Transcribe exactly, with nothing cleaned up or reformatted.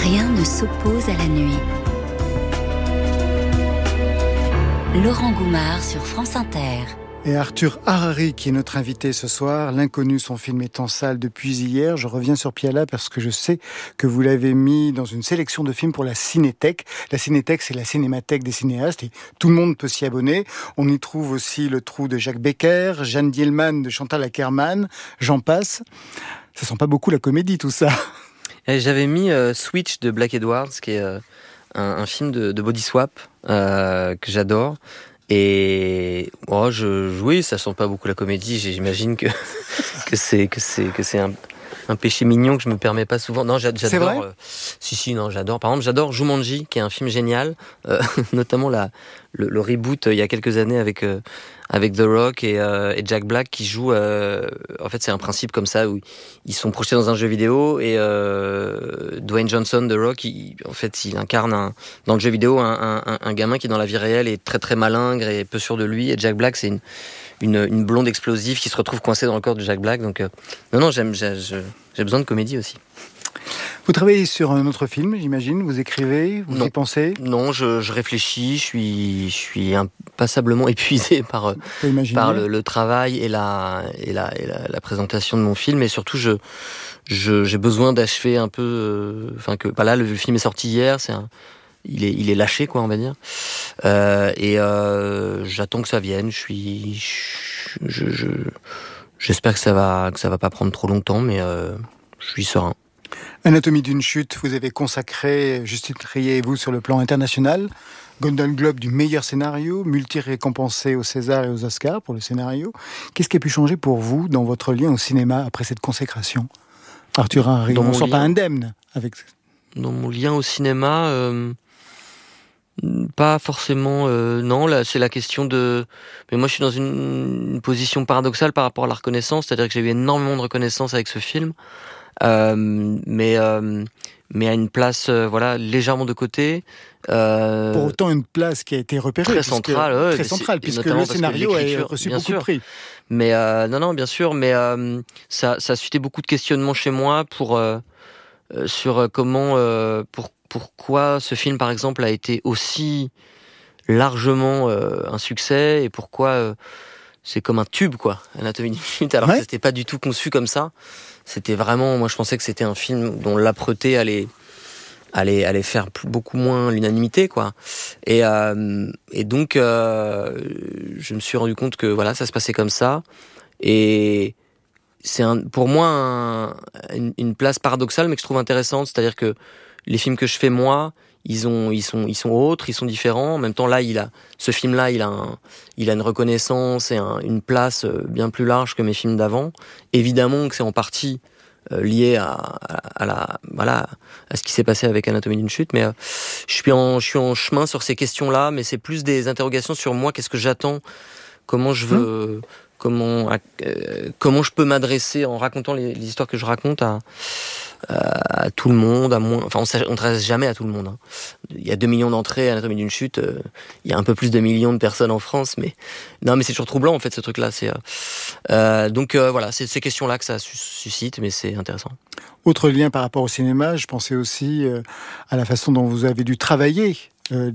Rien ne s'oppose à la nuit. Laurent Goumard sur France Inter. Et Arthur Harari qui est notre invité ce soir. L'Inconnu, son film est en salle depuis hier. Je reviens sur Piala parce que je sais que vous l'avez mis dans une sélection de films pour la Cinétech. La Cinétech, c'est la cinémathèque des cinéastes et tout le monde peut s'y abonner. On y trouve aussi Le Trou de Jacques Becker, Jeanne Dielman de Chantal Akerman, j'en passe. Ça sent pas beaucoup la comédie tout ça. Et j'avais mis euh, Switch de Black Edwards, qui est euh, un, un film de, de body swap euh, que j'adore. Et oh, je, oui, ça sent pas beaucoup la comédie. J'imagine que que c'est que c'est que c'est un, un péché mignon que je me permets pas souvent. Non, j'adore. C'est vrai euh, si si, non, j'adore. Par exemple, j'adore Jumanji, qui est un film génial, euh, notamment la le, le reboot euh, il y a quelques années avec euh, avec The Rock et, euh, et Jack Black qui jouent. Euh, en fait, c'est un principe comme ça où ils sont projetés dans un jeu vidéo et euh, Dwayne Johnson, The Rock, il, en fait, il incarne un, dans le jeu vidéo un, un, un gamin qui dans la vie réelle est très très malingre et peu sûr de lui. Et Jack Black, c'est une une, une blonde explosive qui se retrouve coincée dans le corps de Jack Black. Donc euh, non non, j'aime j'ai, j'ai besoin de comédie aussi. Vous travaillez sur un autre film, j'imagine. Vous écrivez, vous non. y pensez. Non, je, je réfléchis. Je suis, je suis passablement épuisé par par le, le travail et la et la et la, la présentation de mon film. Et surtout, je, je j'ai besoin d'achever un peu. Enfin euh, que, bah là, le film est sorti hier. C'est un, il est il est lâché quoi, on va dire. Euh, et euh, j'attends que ça vienne. Je suis, je, je j'espère que ça va que ça va pas prendre trop longtemps, mais euh, je suis serein. Anatomie d'une chute, vous avez consacré Justine Triet et vous sur le plan international. Golden Globe du meilleur scénario, multi-récompensé aux César et aux Oscars pour le scénario. Qu'est-ce qui a pu changer pour vous dans votre lien au cinéma après cette consécration ? Arthur Harari, on ne sort pas indemne avec... Dans mon lien au cinéma, euh, pas forcément... Euh, non, là, c'est la question de... Mais moi, je suis dans une, une position paradoxale par rapport à la reconnaissance, c'est-à-dire que j'ai eu énormément de reconnaissance avec ce film. Euh, mais euh, mais à une place euh, voilà légèrement de côté. Euh, Pour autant une place qui a été repérée, très centrale, ouais, très centrale puisque le scénario a reçu beaucoup sûr. de prix. Mais euh, non non bien sûr, mais euh, ça ça a suscité beaucoup de questionnements chez moi pour euh, sur comment euh, pour pourquoi ce film par exemple a été aussi largement euh, un succès et pourquoi euh, c'est comme un tube quoi, Anatomie d'une chute, alors ouais. que c'était pas du tout conçu comme ça. C'était vraiment, moi je pensais que c'était un film dont l'âpreté allait, allait, allait faire beaucoup moins l'unanimité, quoi. Et, euh, et donc, euh, je me suis rendu compte que voilà, ça se passait comme ça. Et c'est un, pour moi un, une, une place paradoxale, mais que je trouve intéressante. C'est-à-dire que les films que je fais moi, ils ont, ils sont, ils sont autres, ils sont différents. En même temps, là, il a, ce film-là, il a, un, il a une reconnaissance et un, une place bien plus large que mes films d'avant. Évidemment que c'est en partie euh, lié à, à, à la, voilà, à ce qui s'est passé avec Anatomie d'une chute. Mais euh, je suis en, je suis en chemin sur ces questions-là. Mais c'est plus des interrogations sur moi. Qu'est-ce que j'attends ? Comment je veux, mmh. comment, euh, comment je peux m'adresser en racontant les, les histoires que je raconte à. à tout le monde, à moins, enfin on ne s'adresse jamais à tout le monde. Hein. Il y a deux millions d'entrées à Anatomie d'une chute, euh, il y a un peu plus de millions de personnes en France, mais non, mais c'est toujours troublant en fait ce truc-là. C'est euh, donc euh, voilà, c'est ces questions-là que ça suscite, mais c'est intéressant. Autre lien par rapport au cinéma, je pensais aussi euh, à la façon dont vous avez dû travailler euh,